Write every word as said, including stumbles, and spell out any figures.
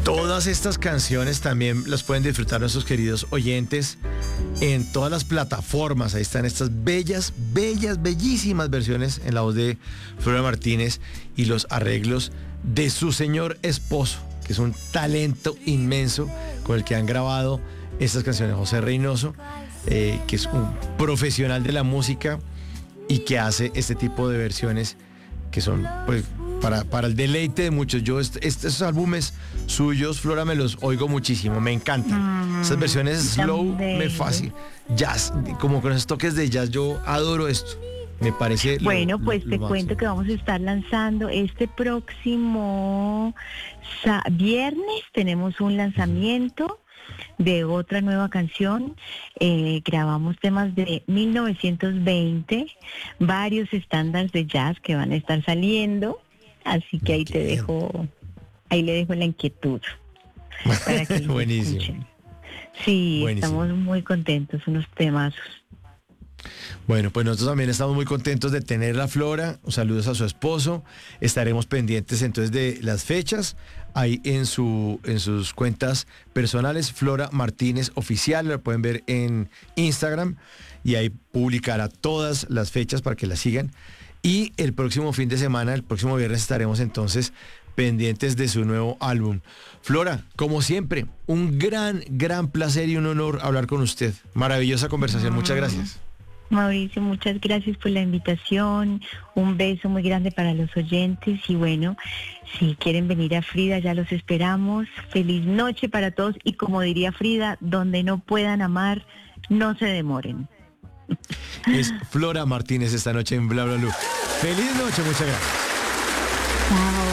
Todas estas canciones también las pueden disfrutar nuestros queridos oyentes en todas las plataformas. Ahí están estas bellas, bellas, bellísimas versiones en la voz de Flora Martínez y los arreglos de su señor esposo, que es un talento inmenso con el que han grabado estas canciones. José Reynoso, eh, que es un profesional de la música y que hace este tipo de versiones que son, pues, para, para el deleite de muchos. Yo est- est- estos álbumes suyos, Flora, me los oigo muchísimo, me encantan. Esas versiones slow me fácil, jazz, como con esos toques de jazz, yo adoro esto. Me parece lo- Bueno, pues lo- te lo cuento máximo. que vamos a estar lanzando este próximo sa- viernes. Tenemos un lanzamiento de otra nueva canción. Eh, grabamos temas de mil novecientos veinte, varios estándares de jazz que van a estar saliendo. Así que ahí te Bien. dejo, ahí le dejo la inquietud para que los Buenísimo. escuchen. Sí, Buenísimo. estamos muy contentos, unos temazos. Bueno, pues nosotros también estamos muy contentos de tenerla, Flora. Saludos a su esposo. Estaremos pendientes entonces de las fechas ahí en su en sus cuentas personales. Flora Martínez Oficial, la pueden ver en Instagram y ahí publicará todas las fechas para que la sigan. Y el próximo fin de semana, el próximo viernes, estaremos entonces pendientes de su nuevo álbum. Flora, como siempre, un gran, gran placer y un honor hablar con usted. Maravillosa conversación. Muchas gracias. Mauricio, muchas gracias por la invitación, un beso muy grande para los oyentes y bueno, si quieren venir a Frida ya los esperamos. Feliz noche para todos y como diría Frida, donde no puedan amar, no se demoren. Es Flora Martínez esta noche en Bla Bla Blue. Feliz noche, muchas gracias. Chao.